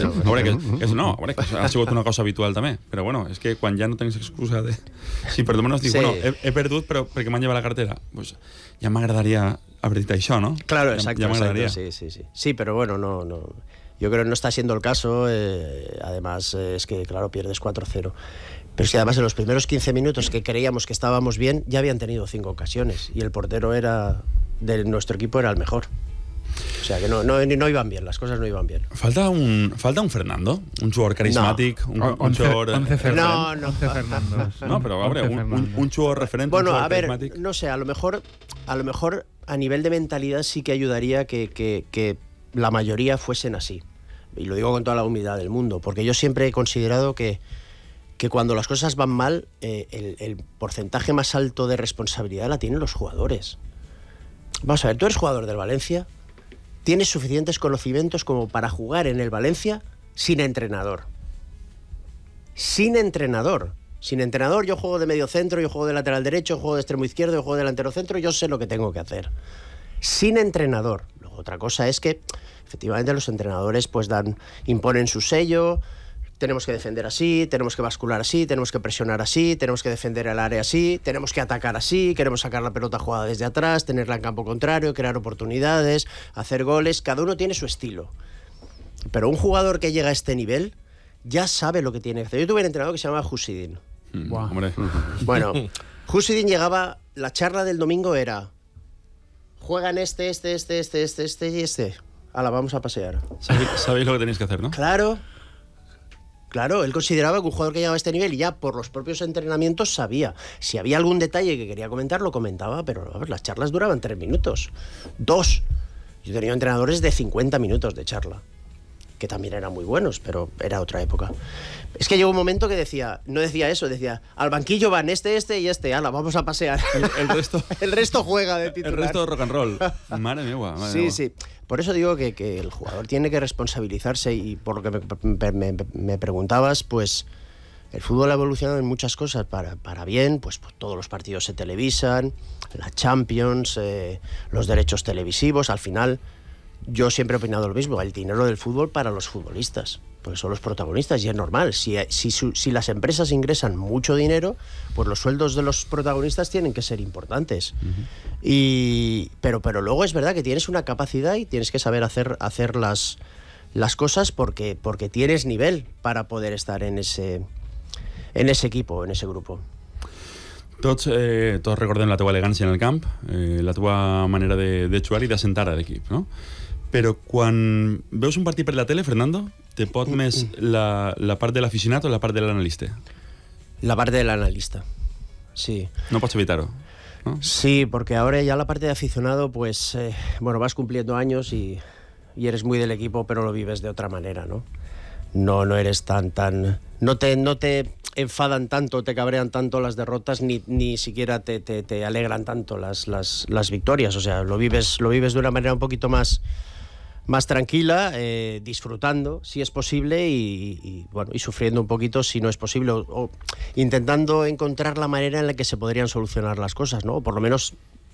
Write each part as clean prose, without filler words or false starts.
que ha sigut una cosa habitual també, però bueno, és que quan ja no tens excusa de... Sí, per almenys dic, bueno, he perdut però perquè m'han llevat la cartera, pues ja m'agradaria haver dit això, ¿no? Claro, exacto, sí, pero bueno, no, yo creo que no está siendo el caso, además es que, claro, pierdes 4-0. Pero es que además en los primeros 15 minutos que creíamos que estábamos bien, ya habían tenido 5 ocasiones y el portero de nuestro equipo era el mejor. O sea que no iban bien, las cosas no iban bien. Falta un Fernando, un jugador carismático, un jugador... 11 Fernando. No, pero a ver, un jugador referente, bueno, un jugador a ver, carismático. no sé, a lo mejor a nivel de mentalidad sí que ayudaría que la mayoría fuesen así. Y lo digo con toda la humildad del mundo, porque yo siempre he considerado que cuando las cosas van mal, el porcentaje más alto de responsabilidad la tienen los jugadores. Vamos a ver, tú eres jugador del Valencia, tienes suficientes conocimientos como para jugar en el Valencia sin entrenador. Sin entrenador. Sin entrenador, yo juego de medio centro, yo juego de lateral derecho, yo juego de extremo izquierdo, yo juego de delantero centro, yo sé lo que tengo que hacer. Sin entrenador. Luego, otra cosa es que, efectivamente, los entrenadores pues imponen su sello. Tenemos que defender así, tenemos que bascular así, tenemos que presionar así, tenemos que defender el área así, tenemos que atacar así, queremos sacar la pelota jugada desde atrás, tenerla en campo contrario, crear oportunidades, hacer goles. Cada uno tiene su estilo. Pero un jugador que llega a este nivel ya sabe lo que tiene que hacer. Yo tuve un entrenador que se llamaba Husidin. Bueno, Husidin llegaba, la charla del domingo era: juegan este y este. Hala, vamos a pasear. Sabéis lo que tenéis que hacer, ¿no? Claro, él consideraba que un jugador que llegaba a este nivel y ya por los propios entrenamientos sabía. Si había algún detalle que quería comentar, lo comentaba, pero a ver, las charlas duraban 3 minutos. 2. Yo tenía entrenadores de 50 minutos de charla, que también eran muy buenos, pero era otra época. Es que llegó un momento que no decía eso, decía: al banquillo van este y este, ala, vamos a pasear. El resto juega de titular. El resto de rock and roll. Madre mía. Sí. Por eso digo que el jugador tiene que responsabilizarse, y por lo que me preguntabas, pues el fútbol ha evolucionado en muchas cosas para bien, pues todos los partidos se televisan, la Champions, los derechos televisivos. Al final, yo siempre he opinado lo mismo: el dinero del fútbol para los futbolistas, porque son los protagonistas, y es normal. Si las empresas ingresan mucho dinero, pues los sueldos de los protagonistas tienen que ser importantes. Uh-huh. Pero luego es verdad que tienes una capacidad y tienes que saber hacer las cosas porque tienes nivel para poder estar en ese equipo, en ese grupo. Tots recordem la teva elegància en el camp, la teva manera de jugar i d'assentar a l'equip, no? Però quan veus un partit per la tele, Fernando, te pot més la part de l'aficionat o la part de l'analista? La parte del analista, sí. No pots evitar-ho, ¿no? Sí, porque ahora ya la parte de aficionado, pues, vas cumpliendo años y eres muy del equipo, pero lo vives de otra manera, ¿no? No eres tan... No te enfadan tanto, te cabrean tanto las derrotas, ni siquiera te alegran tanto las victorias. O sea, lo vives de una manera un poquito más tranquila, disfrutando si es posible y sufriendo un poquito si no es posible, o intentando encontrar la manera en la que se podrían solucionar las cosas, ¿no? O por lo menos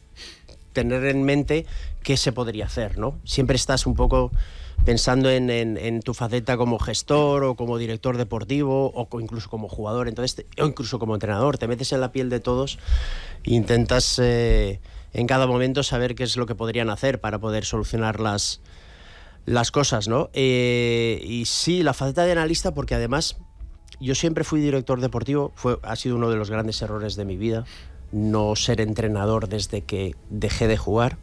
tener en mente qué se podría hacer, ¿no? Siempre estás un poco pensando en tu faceta como gestor o como director deportivo o incluso como jugador, entonces o incluso como entrenador, te metes en la piel de todos e intentas en cada momento saber qué es lo que podrían hacer para poder solucionar las cosas, ¿no? Y sí, la faceta de analista, porque además yo siempre fui director deportivo, ha sido uno de los grandes errores de mi vida, no ser entrenador desde que dejé de jugar.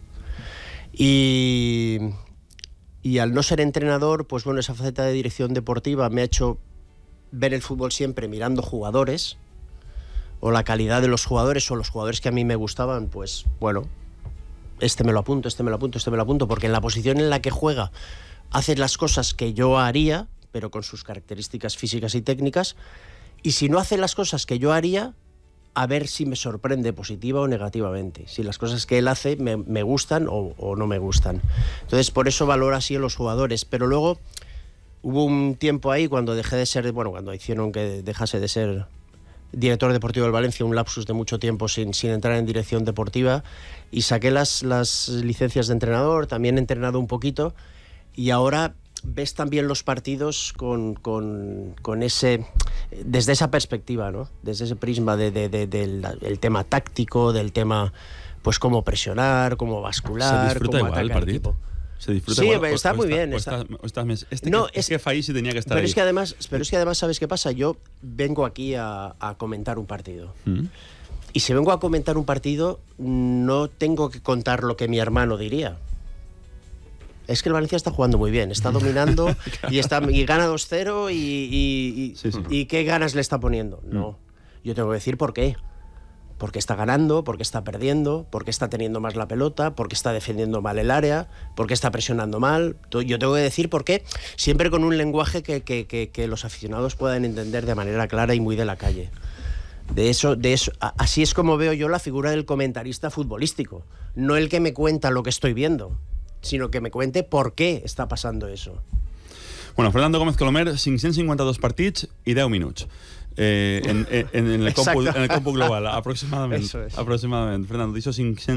Y al no ser entrenador, pues bueno, esa faceta de dirección deportiva me ha hecho ver el fútbol siempre mirando jugadores, o la calidad de los jugadores, o los jugadores que a mí me gustaban, pues bueno, este me lo apunto, porque en la posición en la que juega hace las cosas que yo haría, pero con sus características físicas y técnicas, y si no hace las cosas que yo haría, a ver si me sorprende positiva o negativamente, si las cosas que él hace me gustan o no me gustan. Entonces, por eso valoro así a los jugadores. Pero luego hubo un tiempo ahí cuando dejé de ser, cuando hicieron que dejase de ser director deportivo del Valencia, un lapsus de mucho tiempo sin entrar en dirección deportiva, y saqué las licencias de entrenador, también he entrenado un poquito, y ahora ves también los partidos con ese, desde esa perspectiva, ¿no? Desde ese prisma del tema táctico, del tema, pues cómo presionar, cómo bascular, ¿Se disfruta cómo igual el atacar el partido? equipo. Se disfruta Sí, igual, está muy bien. Que Faí sí tenía que estar pero ahí. es que además, ¿sabes qué pasa? Yo vengo aquí a comentar un partido. Y si vengo a comentar un partido, no tengo que contar lo que mi hermano diría. Es que el Valencia está jugando muy bien, está dominando y gana 2-0 y qué ganas le está poniendo. No, yo tengo que decir por qué. Porque está ganando, porque está perdiendo, porque está teniendo más la pelota, porque está defendiendo mal el área, porque está presionando mal. Yo tengo que decir por qué, siempre con un lenguaje que los aficionados puedan entender de manera clara y muy de la calle. De eso, así es como veo yo la figura del comentarista futbolístico. No el que me cuenta lo que estoy viendo, sino que me cuente por qué està passant això. Bueno, Fernando Gómez Colomer, 552 partits i 10 minuts. En el còmput global, aproximadament. Fernando, d'això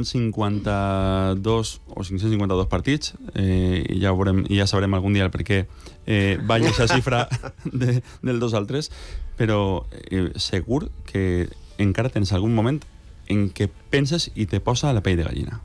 552 partits, i ja sabrem algun dia el per què va aquesta xifra del 2 al 3, però segur que encara tens algun moment en què penses i te posa la pell de gallina.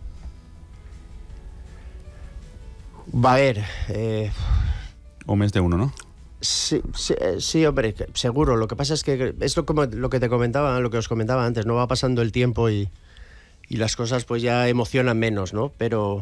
Va a ver... O més de uno, ¿no? Sí, hombre, seguro. Lo que pasa es que es lo que te comentaba, lo que os comentaba antes, no va pasando el tiempo y las cosas pues ya emocionan menos, ¿no? Pero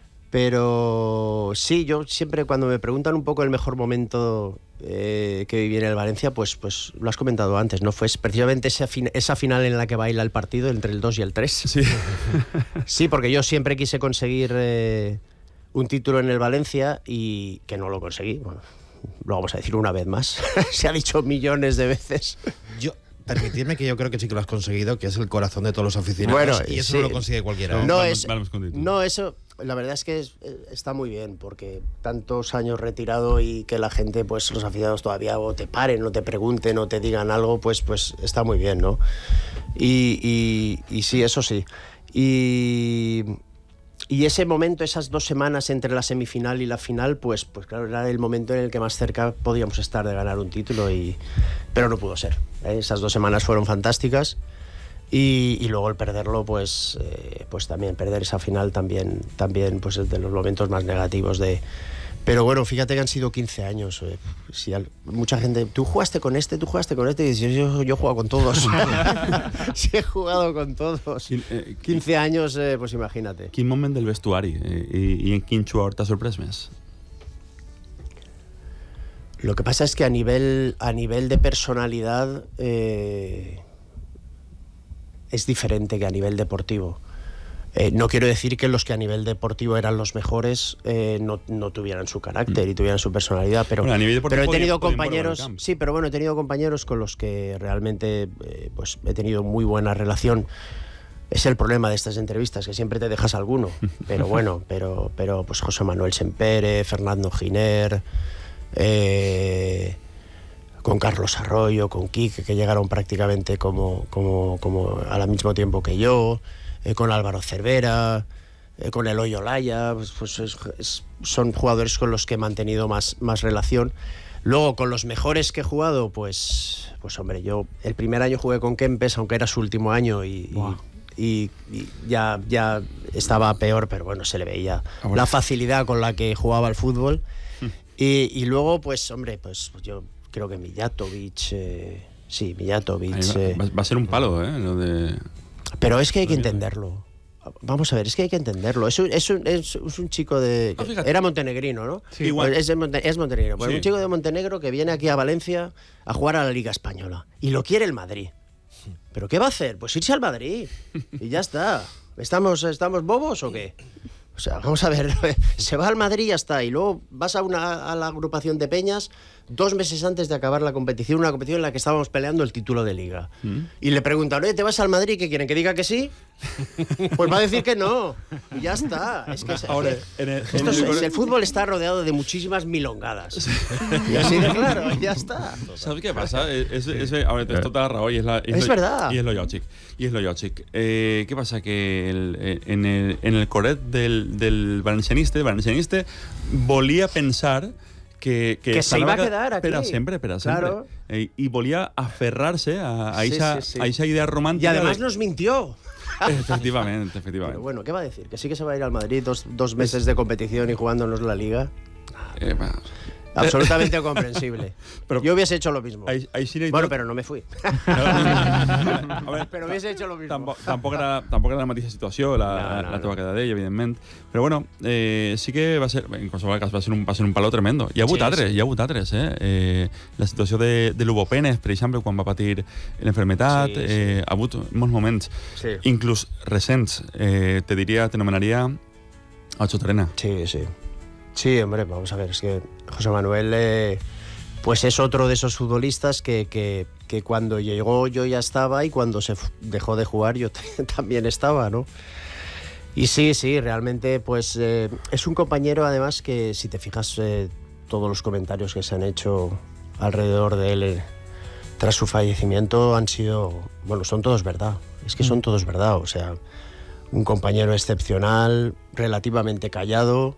sí, yo siempre cuando me preguntan un poco el mejor momento que viví en el Valencia, pues lo has comentado antes, ¿no? Fue precisamente esa final en la que baila el partido entre el 2 y el 3. Sí. Sí, porque yo siempre quise conseguir un título en el Valencia y que no lo conseguí. Bueno, lo vamos a decir una vez más. Se ha dicho millones de veces. Permitidme que yo creo que sí que lo has conseguido, que es el corazón de todos los aficionados. Bueno, y eso sí. No lo consigue cualquiera. Eso, la verdad es que está muy bien, porque tantos años retirado y que la gente, pues los aficionados todavía o te paren, o te pregunten, o te digan algo, pues está muy bien, ¿no? Y sí, eso sí. Y ese momento, esas 2 semanas entre la semifinal y la final, pues claro, era el momento en el que más cerca podíamos estar de ganar un título, pero no pudo ser. Esas 2 semanas fueron fantásticas y luego el perderlo, pues también, perder esa final también pues es de los momentos más negativos de... Pero bueno, fíjate que han sido 15 años. Mucha gente, tú jugaste con este, y dices, yo he jugado con todos. Sí, he jugado con todos. 15 años, pues imagínate. Quin moment del vestuari i en quin jugador t'ha sorprès més? Lo que pasa es que a nivel de personalidad es diferente que a nivel deportivo. No quiero decir que los que a nivel deportivo eran los mejores no tuvieran su carácter y tuvieran su personalidad, pero he tenido compañeros, sí, pero bueno, he tenido compañeros con los que realmente pues he tenido muy buena relación. Es el problema de estas entrevistas, que siempre te dejas alguno, pero bueno, pero pues José Manuel Sempere, Fernando Giner, con Carlos Arroyo, con Quique, que llegaron prácticamente como al mismo tiempo que yo, con Álvaro Cervera, con Eloy Olaya, son jugadores con los que he mantenido más relación. Luego, con los mejores que he jugado, pues hombre, yo el primer año jugué con Kempes, aunque era su último año y ya estaba peor, pero bueno, se le veía la facilidad con la que jugaba al fútbol. Y luego, pues hombre, pues yo creo que Mijatovic, va a ser un palo, lo de... Pero es que hay que entenderlo. Vamos a ver, es que hay que entenderlo. Es un chico de... Era montenegrino, ¿no? Sí, igual. Es montenegrino. Pues sí. Un chico de Montenegro que viene aquí a Valencia a jugar a la Liga Española. Y lo quiere el Madrid. ¿Pero qué va a hacer? Pues irse al Madrid. Y ya está. ¿Estamos bobos o qué? O sea, vamos a ver, se va al Madrid y ya está. Y luego vas a la agrupación de peñas 2 meses antes de acabar la competición, una competición en la que estábamos peleando el título de Liga. Y le preguntan, oye, ¿te vas al Madrid? ¿Qué quieren? ¿Que diga que sí? Pues va a decir que no. Y ya está. Es que ahora, el fútbol está rodeado de muchísimas milongadas. Y así de claro, ya está. ¿Sabes qué pasa? Ahora te toca la raó y es verdad. Y es lo lògic. ¿Qué pasa? Que en el coret del valencianista volia pensar que se iba a quedar aquí. Per sempre. Claro. Y volia aferrar-se a esa idea romántica. Y además nos mintió. Efectivamente. Pero bueno, ¿qué va a decir? ¿Que sí que se va a ir al Madrid dos meses de competición y jugándonos la Liga? Absolutamente comprensible. Pero yo hubiese hecho lo mismo. Bueno, pero no me fui. A ver, però hubiese hecho lo mismo. Tampoc era la mateixa situació, la teva queda d'ell, evidentment. Però bueno, sí que va ser, en qualsevol cas, va ser un paló tremendo. Hi ha hagut altres, La situació de l'Hugo Pérez, per exemple, quan va patir l'enfermetat, ha hagut molts moments, inclús recents, t'anomenaria Ocho Torena. Sí, hombre, vamos a ver, es que José Manuel pues es otro de esos futbolistas que cuando llegó yo ya estaba y cuando se dejó de jugar yo también estaba, ¿no? Y sí, realmente pues es un compañero además que si te fijas todos los comentarios que se han hecho alrededor de él tras su fallecimiento han sido, bueno, son todos verdad, es que son todos verdad, o sea, un compañero excepcional, relativamente callado,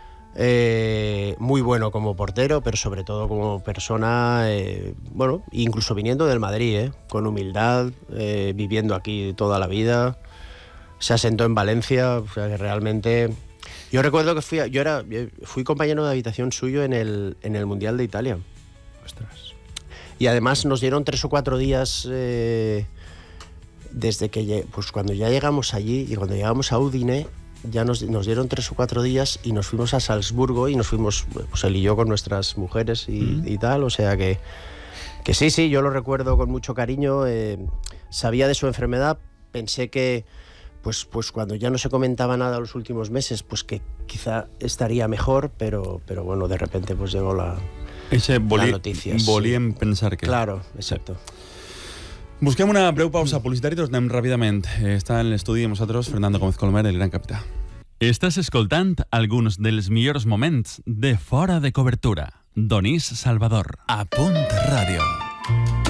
muy bueno como portero, pero sobre todo como persona, bueno, incluso viniendo del Madrid, con humildad, viviendo aquí toda la vida, se asentó en Valencia, o sea que realmente... Yo recuerdo que fui compañero de habitación suyo en el Mundial de Italia. Ostras. Y además nos dieron 3 o 4 días desde que, pues cuando ya llegamos allí y cuando llegamos a Udine, ya nos dieron 3 o 4 días y nos fuimos a Salzburgo y nos fuimos, pues él y yo con nuestras mujeres y tal, o sea que sí, yo lo recuerdo con mucho cariño, sabía de su enfermedad, pensé que pues cuando ya no se comentaba nada los últimos meses, pues que quizá estaría mejor, pero bueno, de repente pues llegó la noticia. Volíem pensar que... Claro, exacto. Busquem una breu pausa publicitària i tornem ràpidament. Està en l'estudi amb nosaltres Fernando Gómez Colomer, el gran capità. Estàs escoltant alguns dels millors moments de Fora de Cobertura. Donís Salvador. A Punt Ràdio.